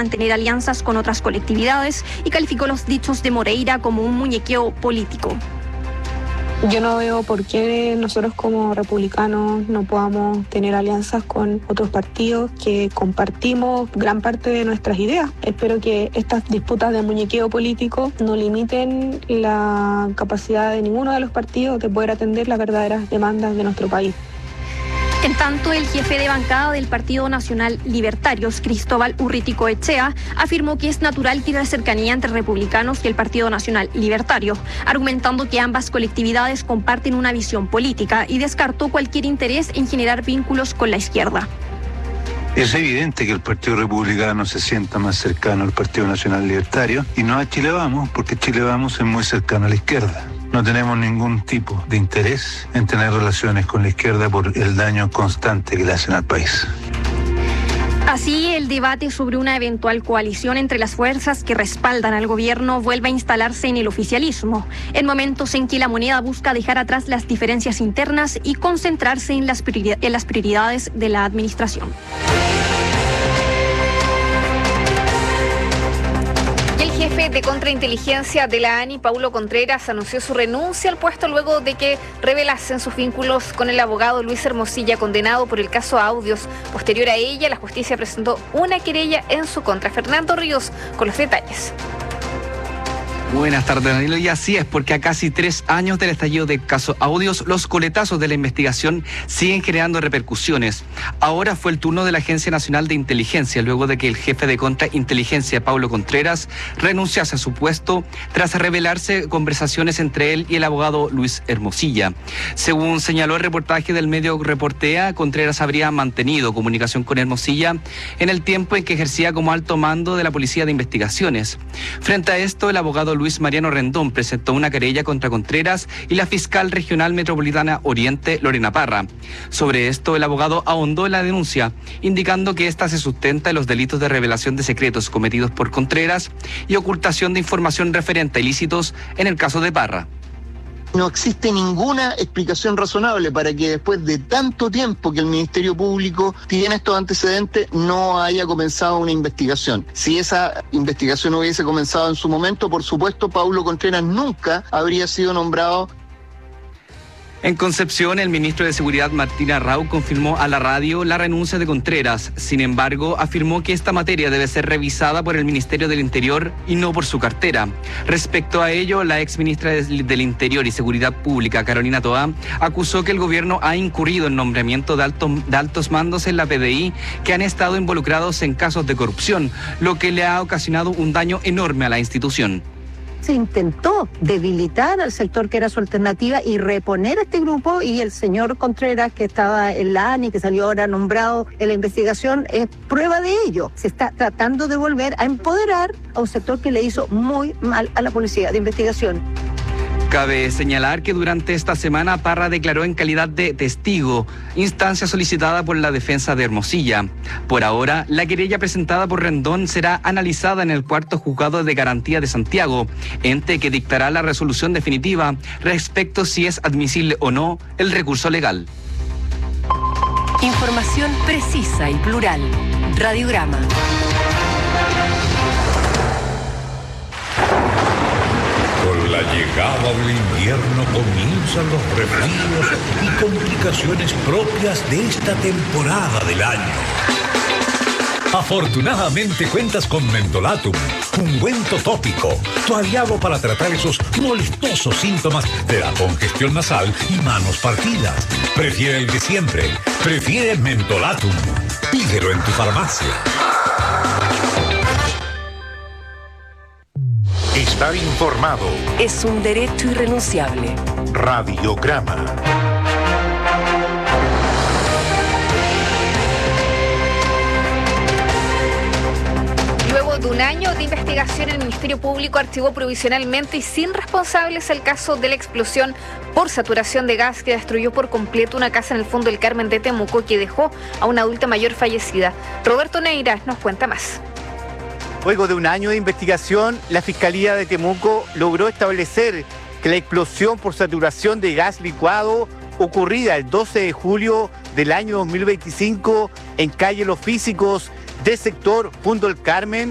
mantener alianzas con otras colectividades y calificó los dichos de Moreira como un muñequeo político. Yo no veo por qué nosotros como republicanos no podamos tener alianzas con otros partidos que compartimos gran parte de nuestras ideas. Espero que estas disputas de muñequeo político no limiten la capacidad de ninguno de los partidos de poder atender las verdaderas demandas de nuestro país. En tanto, el jefe de bancada del Partido Nacional Libertarios, Cristóbal Urriticoechea, afirmó que es natural que haya cercanía entre republicanos y el Partido Nacional Libertario, argumentando que ambas colectividades comparten una visión política y descartó cualquier interés en generar vínculos con la izquierda. Es evidente que el Partido Republicano se sienta más cercano al Partido Nacional Libertario y no a Chile Vamos, porque Chile Vamos es muy cercano a la izquierda. No tenemos ningún tipo de interés en tener relaciones con la izquierda por el daño constante que le hacen al país. Así, el debate sobre una eventual coalición entre las fuerzas que respaldan al gobierno vuelve a instalarse en el oficialismo, en momentos en que la moneda busca dejar atrás las diferencias internas y concentrarse en las prioridades de la administración. El jefe de contrainteligencia de la ANI, Paulo Contreras, anunció su renuncia al puesto luego de que revelasen sus vínculos con el abogado Luis Hermosilla, condenado por el caso Audios. Posterior a ella, la justicia presentó una querella en su contra. Fernando Ríos con los detalles. Buenas tardes, Danilo. Y así es, porque a casi 3 años del estallido del caso Audios, los coletazos de la investigación siguen generando repercusiones. Ahora fue el turno de la Agencia Nacional de Inteligencia, luego de que el jefe de contrainteligencia, Paulo Contreras, renunciase a su puesto tras revelarse conversaciones entre él y el abogado Luis Hermosilla. Según señaló el reportaje del medio Reportea, Contreras habría mantenido comunicación con Hermosilla en el tiempo en que ejercía como alto mando de la Policía de Investigaciones. Frente a esto, el abogado Luis Mariano Rendón presentó una querella contra Contreras y la fiscal regional metropolitana Oriente, Lorena Parra. Sobre esto, el abogado ahondó en la denuncia, indicando que esta se sustenta en los delitos de revelación de secretos cometidos por Contreras y ocultación de información referente a ilícitos en el caso de Parra. No existe ninguna explicación razonable para que después de tanto tiempo que el Ministerio Público tiene estos antecedentes no haya comenzado una investigación. Si esa investigación hubiese comenzado en su momento, por supuesto, Paulo Contreras nunca habría sido nombrado. En Concepción, el ministro de Seguridad, Martín Arrau, confirmó a la radio la renuncia de Contreras. Sin embargo, afirmó que esta materia debe ser revisada por el Ministerio del Interior y no por su cartera. Respecto a ello, la exministra del Interior y Seguridad Pública, Carolina Toá, acusó que el gobierno ha incurrido en nombramiento de altos mandos en la PDI que han estado involucrados en casos de corrupción, lo que le ha ocasionado un daño enorme a la institución. Se intentó debilitar al sector que era su alternativa y reponer a este grupo, y el señor Contreras, que estaba en la ANI, que salió ahora nombrado en la investigación, es prueba de ello. Se está tratando de volver a empoderar a un sector que le hizo muy mal a la Policía de Investigación. Cabe señalar que durante esta semana Parra declaró en calidad de testigo, instancia solicitada por la defensa de Hermosilla. Por ahora, la querella presentada por Rendón será analizada en el 4º Juzgado de Garantía de Santiago, ente que dictará la resolución definitiva respecto si es admisible o no el recurso legal. Información precisa y plural. Radiograma. Con la llegada del invierno comienzan los resfríos y complicaciones propias de esta temporada del año. Afortunadamente cuentas con Mentolatum, ungüento tópico, tu aliado para tratar esos molestosos síntomas de la congestión nasal y manos partidas. Prefiere el de siempre, prefiere Mentolatum. Pídelo en tu farmacia. Estar informado es un derecho irrenunciable. Radiograma. Luego de un año de investigación, el Ministerio Público archivó provisionalmente y sin responsables el caso de la explosión por saturación de gas que destruyó por completo una casa en el Fondo del Carmen de Temuco y que dejó a una adulta mayor fallecida. Roberto Neira nos cuenta más. Luego de un año de investigación, la Fiscalía de Temuco logró establecer que la explosión por saturación de gas licuado ocurrida el 12 de julio del año 2025 en calle Los Físicos del sector Fondo del Carmen